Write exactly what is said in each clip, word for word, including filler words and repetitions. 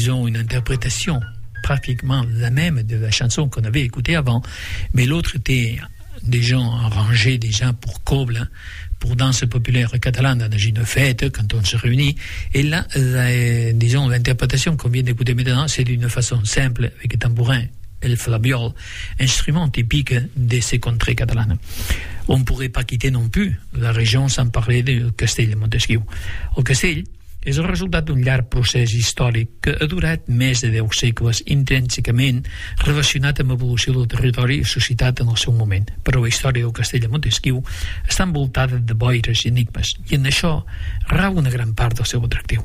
disons, une interprétation pratiquement la même de la chanson qu'on avait écoutée avant, mais l'autre était des gens arrangés déjà pour coble, hein, pour danse populaire catalane dans une fête, quand on se réunit. Et là, la, disons, l'interprétation qu'on vient d'écouter maintenant, c'est d'une façon simple, avec le tambourin et le flabiol, instrument typique de ces contrées catalanes. On ne pourrait pas quitter non plus la région sans parler du castell de Montesquieu. El castell és el resultat d'un llarg procés històric que ha durat més de deu segles, intrínsecament relacionat amb l'evolució del territori i societat en el seu moment. Però la història del castell de Montesquieu està envoltada de boires i enigmes, i en això rau una gran part del seu atractiu.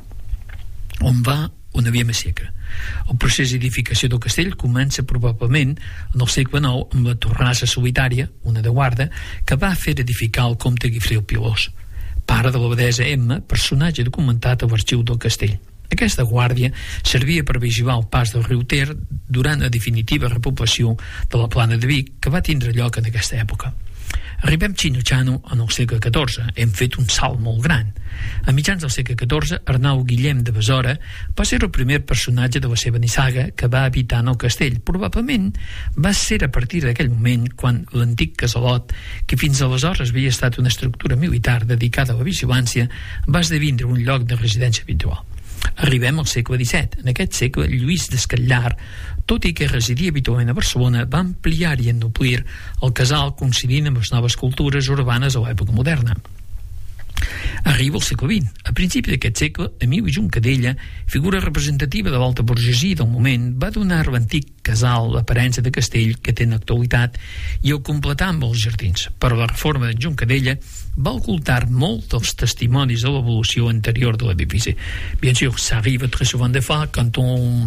On va, on havia més segle. El procés d'edificació del castell comença probablement en el segle nou amb la torrassa solitària, una de guarda, que va fer edificar el comte Guifré el Pilós, pare de l'abadessa Emma, personatge documentat a l'arxiu del castell. Aquesta guàrdia servia per vigilar el pas del riu Ter durant la definitiva repoblació de la plana de Vic, que va tindre lloc en aquesta època. Arribem xino-xano en el segle catorze. Hem fet un salt molt gran. A mitjans del segle catorze, Arnau Guillem de Besora va ser el primer personatge de la seva nissaga que va habitar en el castell. Probablement va ser a partir d'aquell moment quan l'antic casalot, que fins aleshores havia estat una estructura militar dedicada a la vigilància, va esdevindre un lloc de residència habitual. Arribem al segle disset. En aquest segle, Lluís d'Escatllar, tot i que residia habitualment a Barcelona, va ampliar i ennoblir el casal coincidint amb les noves cultures urbanes a l'època moderna. Arriba al segle vint. A principi d'aquest segle, Emili Juncadella, figura representativa de l'alta burgesia del moment, va donar a l'antic casal l'aparença de castell que té en l'actualitat i el completar amb els jardins. Però la reforma de Juncadella va ocultar molt dels testimonis de l'evolució anterior de l'edifici. Bien sûr, ça arrive très souvent des fois quand on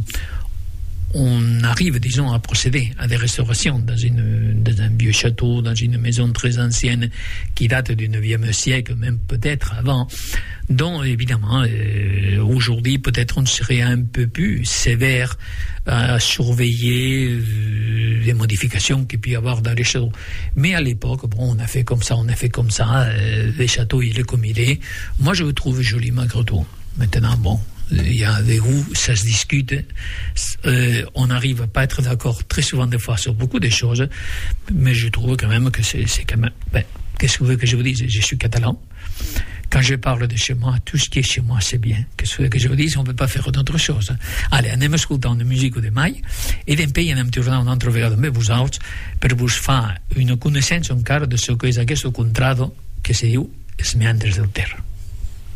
on arrive, disons, à procéder à des restaurations dans, une, dans un vieux château, dans une maison très ancienne qui date du neuvième siècle, même peut-être avant, dont évidemment euh, aujourd'hui peut-être on serait un peu plus sévère à surveiller euh, les modifications qu'il peut y avoir dans les châteaux. Mais à l'époque, bon, on a fait comme ça, on a fait comme ça, euh, les châteaux il est comme il est. Moi je le trouve joli malgré tout. Maintenant, bon, il y a des goûts, ça se discute, euh, on n'arrive à pas être d'accord très souvent des fois sur beaucoup de choses, mais je trouve quand même que c'est, c'est quand même, ben, qu'est-ce que vous voulez que je vous dise? Je suis catalan. Quand je parle de chez moi, tout ce qui est chez moi, c'est bien. Qu'est-ce que vous voulez que je vous dise? On ne peut pas faire d'autre chose. Allez, anem escoltant una música de mai i d'empell anem tornant una altra vegada amb vosaltres per vos fer una coneixença encara de ce que és aquest contrado que se diu els meandres del Ter.